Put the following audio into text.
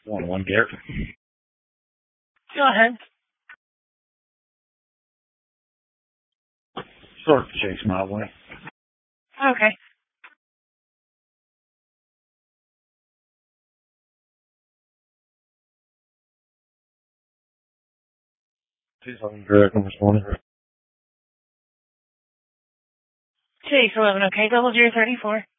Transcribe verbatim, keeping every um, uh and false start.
One one Garrett. Go ahead. Sort of chase my way. Okay. Two seven Garrett, number twenty. Chase eleven, okay, double zero thirty four.